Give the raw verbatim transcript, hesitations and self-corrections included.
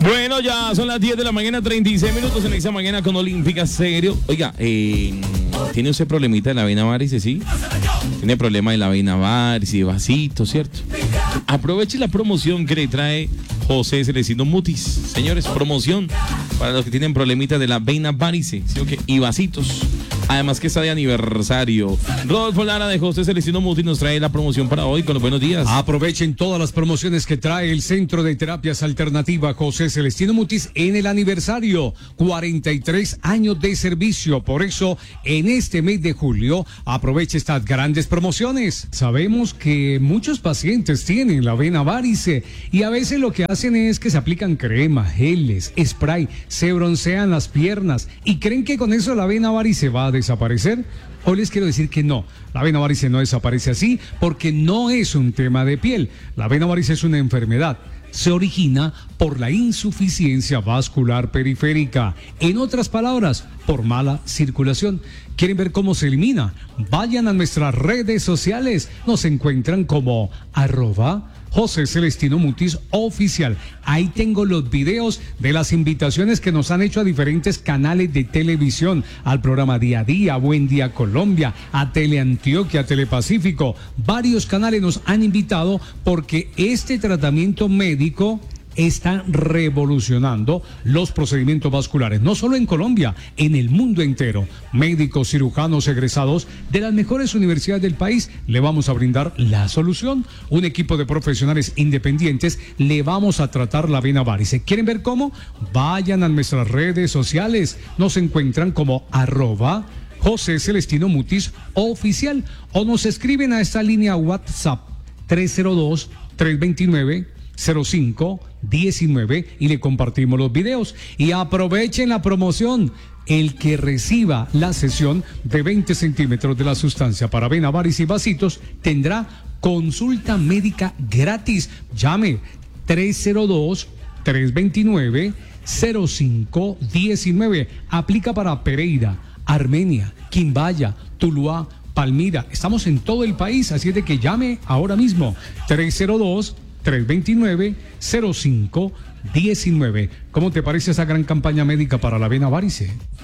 Bueno, ya son las diez de la mañana, treinta y seis minutos en esta mañana con Olímpica Serio. Oiga, eh, ¿tiene usted problemita de la vena varice, sí? Tiene problema de la vena varice, de vasitos, ¿cierto? Aproveche la promoción que le trae José Celestino Mutis. Señores, promoción para los que tienen problemitas de la vena varice, ¿sí o qué? Y vasitos. Además que está de aniversario. Rodolfo Lara de José Celestino Mutis nos trae la promoción para hoy con los buenos días. Aprovechen todas las promociones que trae el Centro de Terapias Alternativa José Celestino Mutis en el aniversario. cuarenta y tres años de servicio. Por eso, en este mes de julio, aproveche estas grandes promociones. Sabemos que muchos pacientes tienen la vena varice y a veces lo que hacen es que se aplican crema, geles, spray, se broncean las piernas y creen que con eso la vena varice va a desaparecer. Hoy les quiero decir que no, la vena varice no desaparece así porque no es un tema de piel. La vena varice es una enfermedad. Se origina por la insuficiencia vascular periférica. En otras palabras, por mala circulación. ¿Quieren ver cómo se elimina? Vayan a nuestras redes sociales. Nos encuentran como arroba José Celestino Mutis Oficial. Ahí tengo los videos de las invitaciones que nos han hecho a diferentes canales de televisión, al programa Día a Día, Buen Día Colombia, a Teleantioquia, a Telepacífico. Varios canales nos han invitado porque este tratamiento médico está revolucionando los procedimientos vasculares, no solo en Colombia, en el mundo entero. Médicos, cirujanos egresados de las mejores universidades del país, le vamos a brindar la solución. Un equipo de profesionales independientes, le vamos a tratar la vena varice. ¿Quieren ver cómo? Vayan a nuestras redes sociales, nos encuentran como arroba José Celestino Mutis Oficial o nos escriben a esta línea WhatsApp tres cero dos, tres dos nueve, cero cinco diecinueve y le compartimos los videos. Y aprovechen la promoción. El que reciba la sesión de veinte centímetros de la sustancia para vena varice y vasitos tendrá consulta médica gratis. Llame tres cero dos, tres dos nueve, cero cinco diecinueve. Aplica para Pereira, Armenia, Quimbaya, Tuluá, Palmira. Estamos en todo el país, así es de que llame ahora mismo. tres cero dos, tres dos nueve, cero cinco diecinueve. ¿Cómo te parece esa gran campaña médica para la vena varice?